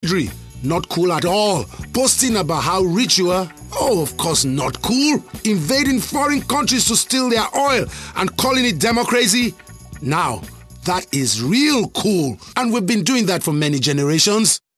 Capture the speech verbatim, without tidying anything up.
Not cool at all. Posting about how rich you are? Oh, of course not cool. Invading foreign countries to steal their oil and calling it democracy? Now, that is real cool. And we've been doing that for many generations.